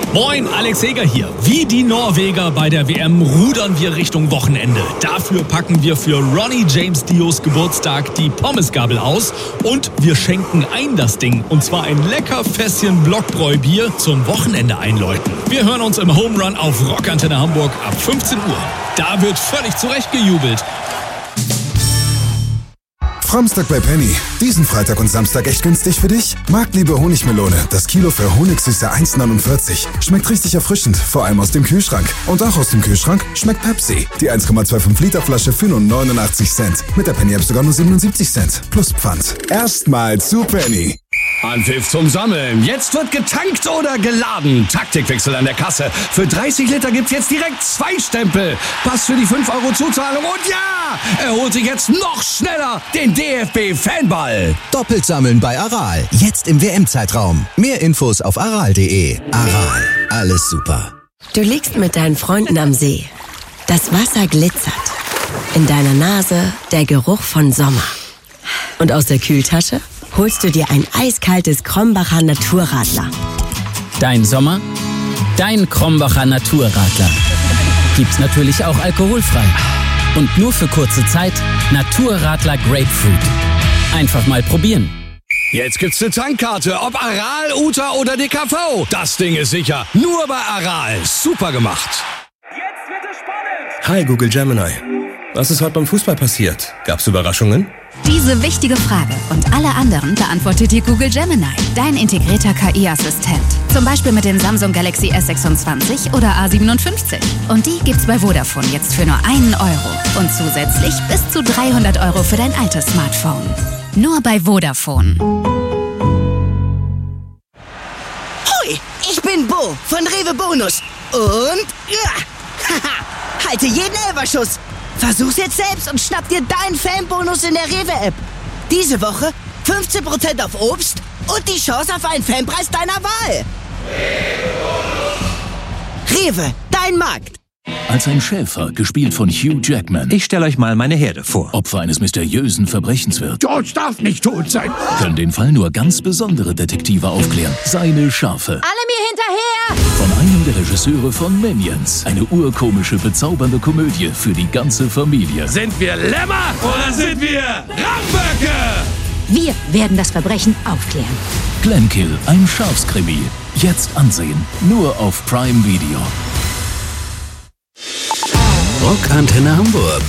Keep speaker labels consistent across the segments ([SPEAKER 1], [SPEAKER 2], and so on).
[SPEAKER 1] Moin, Alex Heger hier. Wie die Norweger bei der WM rudern wir Richtung Wochenende. Dafür packen wir für Ronnie James Dios Geburtstag die Pommesgabel aus und wir schenken ein das Ding. Und zwar ein lecker Fässchen Blockbräu-Bier zum Wochenende einläuten. Wir hören uns im Home Run auf Rockantenne Hamburg ab 15 Uhr. Da wird völlig zurecht gejubelt.
[SPEAKER 2] Framstag bei Penny. Diesen Freitag und Samstag echt günstig für dich? Marktliebe Honigmelone. Das Kilo für Honigsüße 1,49. Schmeckt richtig erfrischend, vor allem aus dem Kühlschrank. Und auch aus dem Kühlschrank schmeckt Pepsi. Die 1,25 Liter Flasche für nur 89 Cent. Mit der Penny-App sogar nur 77 Cent. Plus Pfand. Erstmal zu Penny.
[SPEAKER 3] Anpfiff zum Sammeln. Jetzt wird getankt oder geladen. Taktikwechsel an der Kasse. Für 30 Liter gibt's jetzt direkt 2 Stempel. Pass für die 5 € Zuzahlung. Und ja, er holt sich jetzt noch schneller den DFB-Fanball.
[SPEAKER 4] Doppelt sammeln bei Aral. Jetzt im WM-Zeitraum. Mehr Infos auf aral.de. Aral. Alles super.
[SPEAKER 5] Du liegst mit deinen Freunden am See. Das Wasser glitzert. In deiner Nase der Geruch von Sommer. Und aus der Kühltasche holst du dir ein eiskaltes Krombacher Naturradler.
[SPEAKER 6] Dein Sommer, dein Krombacher Naturradler. Gibt's natürlich auch alkoholfrei. Und nur für kurze Zeit Naturradler Grapefruit. Einfach mal probieren.
[SPEAKER 3] Jetzt gibt's eine Tankkarte, ob Aral, Uta oder DKV. Das Ding ist sicher. Nur bei Aral. Super gemacht.
[SPEAKER 7] Jetzt wird es spannend.
[SPEAKER 8] Hi Google Gemini. Was ist heute beim Fußball passiert? Gab's Überraschungen?
[SPEAKER 9] Diese wichtige Frage und alle anderen beantwortet dir Google Gemini, dein integrierter KI-Assistent. Zum Beispiel mit dem Samsung Galaxy S26 oder A57. Und die gibt's bei Vodafone jetzt für nur 1 € und zusätzlich bis zu 300 € für dein altes Smartphone. Nur bei Vodafone.
[SPEAKER 10] Hoi, ich bin Bo von Rewe Bonus. Und haha, halte jeden Elferschuss. Versuch's jetzt selbst und schnapp dir deinen Fanbonus in der Rewe-App. Diese Woche 15% auf Obst und die Chance auf einen Fanpreis deiner Wahl. Rewe, dein Markt.
[SPEAKER 11] Als ein Schäfer, gespielt von Hugh Jackman.
[SPEAKER 12] Ich stelle euch mal meine Herde vor.
[SPEAKER 11] Opfer eines mysteriösen Verbrechens wird.
[SPEAKER 13] George darf nicht tot sein.
[SPEAKER 11] Können den Fall nur ganz besondere Detektive aufklären. Seine Schafe.
[SPEAKER 9] Alle mir hinterher!
[SPEAKER 11] Von einem der Regisseure von Minions. Eine urkomische, bezaubernde Komödie für die ganze Familie.
[SPEAKER 3] Sind wir Lämmer oder sind wir Ramböcke?
[SPEAKER 9] Wir werden das Verbrechen aufklären.
[SPEAKER 11] Glenkill, ein Schafskrimi. Jetzt ansehen. Nur auf Prime Video.
[SPEAKER 4] Rockantenne Hamburg.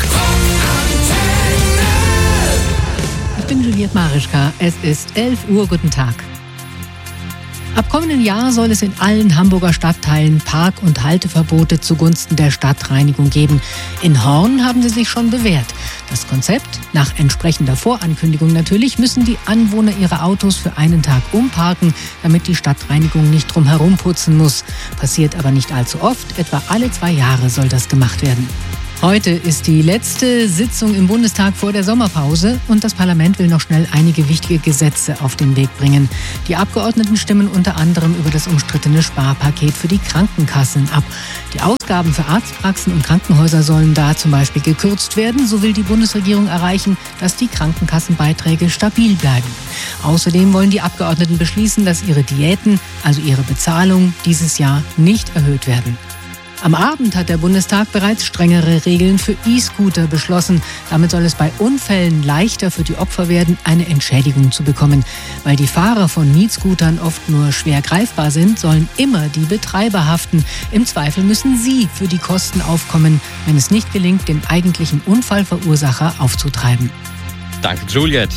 [SPEAKER 14] Ich bin Juliette Marischka. Es ist 11 Uhr. Guten Tag. Ab kommenden Jahr soll es in allen Hamburger Stadtteilen Park- und Halteverbote zugunsten der Stadtreinigung geben. In Horn haben sie sich schon bewährt. Das Konzept, nach entsprechender Vorankündigung natürlich, müssen die Anwohner ihre Autos für einen Tag umparken, damit die Stadtreinigung nicht drumherum putzen muss. Passiert aber nicht allzu oft, etwa alle 2 Jahre soll das gemacht werden. Heute ist die letzte Sitzung im Bundestag vor der Sommerpause und das Parlament will noch schnell einige wichtige Gesetze auf den Weg bringen. Die Abgeordneten stimmen unter anderem über das umstrittene Sparpaket für die Krankenkassen ab. Die Ausgaben für Arztpraxen und Krankenhäuser sollen da zum Beispiel gekürzt werden. So will die Bundesregierung erreichen, dass die Krankenkassenbeiträge stabil bleiben. Außerdem wollen die Abgeordneten beschließen, dass ihre Diäten, also ihre Bezahlung, dieses Jahr nicht erhöht werden. Am Abend hat der Bundestag bereits strengere Regeln für E-Scooter beschlossen. Damit soll es bei Unfällen leichter für die Opfer werden, eine Entschädigung zu bekommen. Weil die Fahrer von Mietscootern oft nur schwer greifbar sind, sollen immer die Betreiber haften. Im Zweifel müssen sie für die Kosten aufkommen, wenn es nicht gelingt, den eigentlichen Unfallverursacher aufzutreiben.
[SPEAKER 15] Danke, Juliette.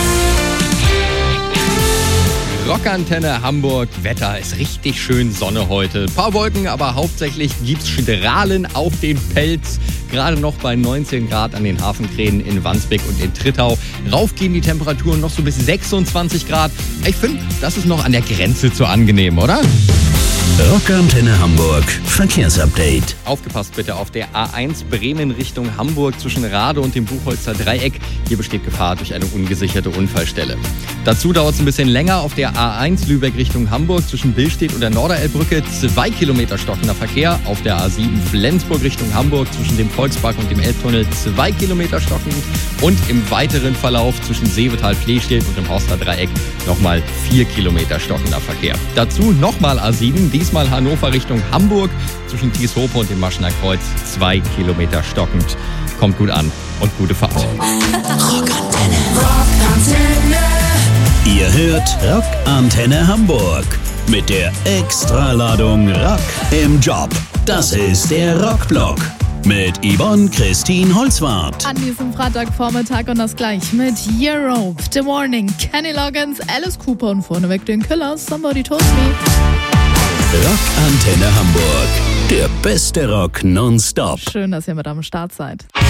[SPEAKER 15] Rockantenne Hamburg. Wetter ist richtig schön, Sonne heute. Ein paar Wolken, aber hauptsächlich gibt's Strahlen auf dem Pelz. Gerade noch bei 19 Grad an den Hafenkränen in Wandsbek und in Trittau. Rauf gehen die Temperaturen noch so bis 26 Grad. Ich finde, das ist noch an der Grenze zu angenehm, oder?
[SPEAKER 4] Rockantenne Hamburg. Verkehrsupdate.
[SPEAKER 15] Aufgepasst bitte auf der A1 Bremen Richtung Hamburg zwischen Rade und dem Buchholzer Dreieck. Hier besteht Gefahr durch eine ungesicherte Unfallstelle. Dazu dauert es ein bisschen länger auf der A1 Lübeck Richtung Hamburg zwischen Billstedt und der Norderelbbrücke. 2 Kilometer stockender Verkehr. Auf der A7 Flensburg Richtung Hamburg zwischen dem Volkspark und dem Elbtunnel 2 Kilometer stockend. Und im weiteren Verlauf zwischen Seevetal-Flehstedt und dem Horster Dreieck nochmal 4 Kilometer stockender Verkehr. Dazu nochmal A7 diesmal Hannover Richtung Hamburg. Zwischen Thieshope und dem Maschener Kreuz 2 Kilometer stockend. Kommt gut an und gute Fahrt.
[SPEAKER 12] Rockantenne. Rockantenne.
[SPEAKER 13] Ihr hört Rockantenne Hamburg mit der Extraladung Rock im Job. Das ist der Rockblock mit Yvonne Christine Holzwarth.
[SPEAKER 16] An diesem Freitagvormittag und das gleich mit Europe, The Warning, Kenny Loggins, Alice Cooper und vorneweg den Killers, Somebody Told Me.
[SPEAKER 13] Rockantenne Hamburg, der beste Rock nonstop.
[SPEAKER 16] Schön, dass ihr mit am Start seid.